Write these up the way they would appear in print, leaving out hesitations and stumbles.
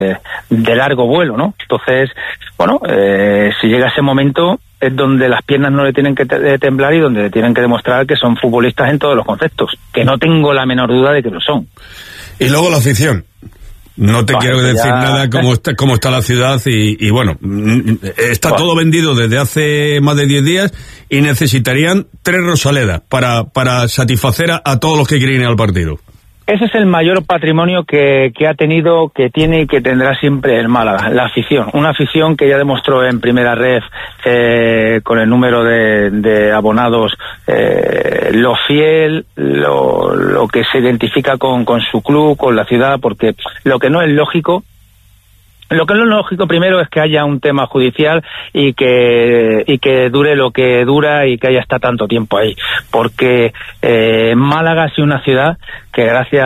de largo vuelo, ¿no? Entonces, bueno, si llega ese momento es donde las piernas no le tienen que temblar y donde le tienen que demostrar que son futbolistas en todos los conceptos, que no tengo la menor duda de que lo son. Y luego la afición. No te quiero decir nada cómo está la ciudad y bueno, está todo vendido desde hace más de 10 días y necesitarían 3 Rosaledas para satisfacer a todos los que quieren ir al partido. Ese es el mayor patrimonio que ha tenido, que tiene y que tendrá siempre el Málaga, la afición. Una afición que ya demostró en primera ref con el número de abonados, lo fiel, lo que se identifica con su club, con la ciudad, porque lo que no es lógico primero es que haya un tema judicial y que dure lo que dura y que haya estado tanto tiempo ahí, porque Málaga ha sido una ciudad que gracias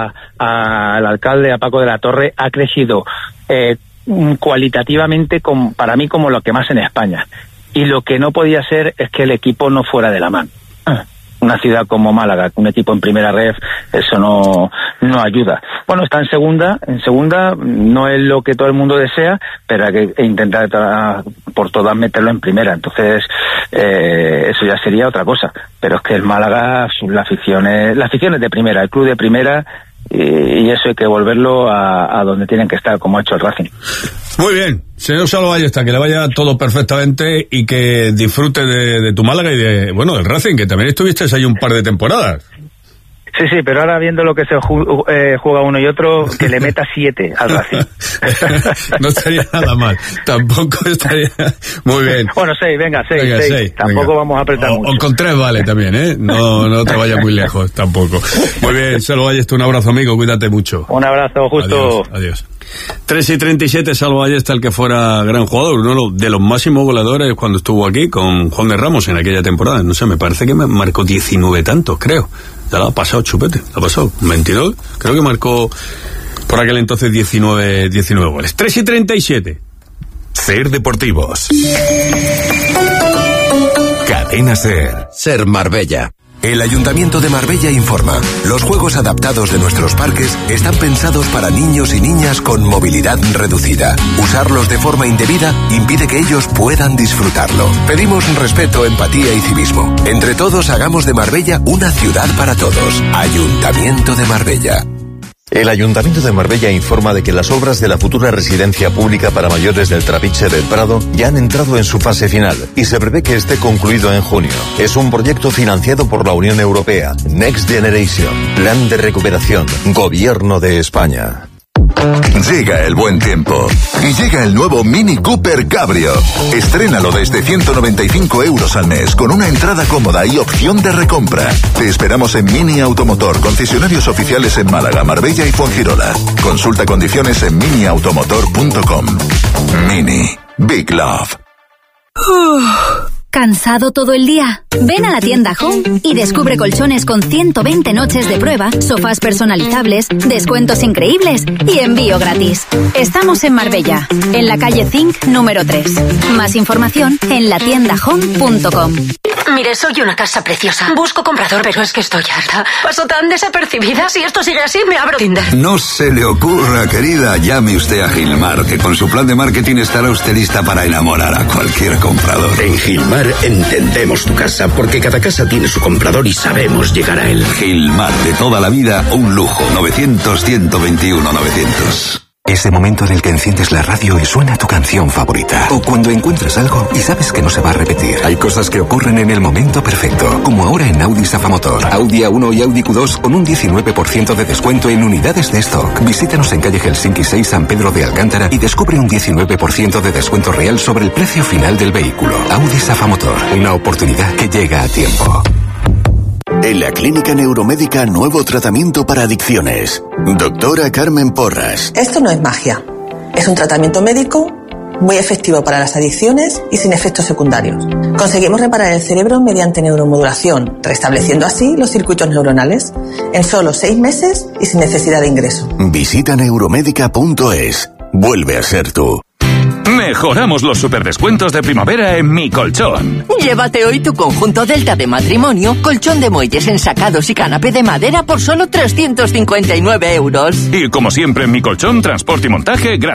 al alcalde, a Paco de la Torre, ha crecido cualitativamente para mí como lo que más en España, y lo que no podía ser es que el equipo no fuera de la mano. Una ciudad como Málaga, un equipo en primera ref, eso no ayuda. Bueno, está en segunda no es lo que todo el mundo desea, pero hay que intentar por todas meterlo en primera. Entonces, eso ya sería otra cosa. Pero es que el Málaga, la afición es de primera, el club de primera, y eso hay que volverlo a donde tienen que estar, como ha hecho el Racing. Muy bien, señor Salvo Ballesta, que le vaya todo perfectamente y que disfrute de tu Málaga y del Racing, que también estuviste ahí un par de temporadas. Sí, pero ahora viendo lo que se juega uno y otro, que le meta 7 al Racing. No estaría nada mal, tampoco estaría... Muy bien. Bueno, 6, venga, 6. Tampoco venga. Vamos a apretar mucho. O con 3 vale también, ¿eh? No te vayas muy lejos, tampoco. Muy bien, Salvo Ballesta, un abrazo, amigo, cuídate mucho. Un abrazo, Justo. Adiós. 3:37, Salvo Ballesta, el que fuera gran jugador, uno de los máximos goleadores cuando estuvo aquí con Juan de Ramos en aquella temporada. No sé, me parece que me marcó 19 tantos, creo. Ya lo ha pasado chupete, lo ha pasado 22, creo que marcó por aquel entonces 19 goles. 3:37. Ser Deportivos. Cadena Ser. Ser Marbella. El Ayuntamiento de Marbella informa. Los juegos adaptados de nuestros parques están pensados para niños y niñas con movilidad reducida. Usarlos de forma indebida impide que ellos puedan disfrutarlo. Pedimos respeto, empatía y civismo. Entre todos hagamos de Marbella una ciudad para todos. Ayuntamiento de Marbella. El Ayuntamiento de Marbella informa de que las obras de la futura residencia pública para mayores del Trapiche del Prado ya han entrado en su fase final y se prevé que esté concluido en junio. Es un proyecto financiado por la Unión Europea, Next Generation, Plan de Recuperación, Gobierno de España. Llega el buen tiempo y llega el nuevo Mini Cooper Cabrio. Estrénalo desde 195 € al mes con una entrada cómoda y opción de recompra. Te esperamos en Mini Automotor, concesionarios oficiales en Málaga, Marbella y Fuengirola. Consulta condiciones en miniautomotor.com. Mini. Big Love. ¿Cansado todo el día? Ven a la tienda Home y descubre colchones con 120 noches de prueba, sofás personalizables, descuentos increíbles y envío gratis. Estamos en Marbella, en la calle Zinc número 3. Más información en latiendahome.com. Mire, soy una casa preciosa. Busco comprador, pero es que estoy harta. Paso tan desapercibida. Si esto sigue así, me abro Tinder. No se le ocurra, querida. Llame usted a Gilmar, que con su plan de marketing estará usted lista para enamorar a cualquier comprador. En Gilmar entendemos tu casa, porque cada casa tiene su comprador y sabemos llegar a él. Gilmar, de toda la vida, un lujo. 900-121-900. Ese momento en el que enciendes la radio y suena tu canción favorita. O cuando encuentras algo y sabes que no se va a repetir. Hay cosas que ocurren en el momento perfecto. Como ahora en Audi Safamotor. Audi A1 y Audi Q2 con un 19% de descuento en unidades de stock. Visítanos en calle Helsinki 6, San Pedro de Alcántara y descubre un 19% de descuento real sobre el precio final del vehículo. Audi Safamotor. Una oportunidad que llega a tiempo. En la Clínica Neuromédica, nuevo tratamiento para adicciones. Doctora Carmen Porras. Esto no es magia. Es un tratamiento médico muy efectivo para las adicciones y sin efectos secundarios. Conseguimos reparar el cerebro mediante neuromodulación, restableciendo así los circuitos neuronales en solo 6 meses y sin necesidad de ingreso. Visita neuromédica.es. Vuelve a ser tú. Mejoramos los superdescuentos de primavera en Mi Colchón. Llévate hoy tu conjunto Delta de matrimonio, colchón de muelles ensacados y canapé de madera por solo 359 euros. Y como siempre en Mi Colchón, transporte y montaje gratis.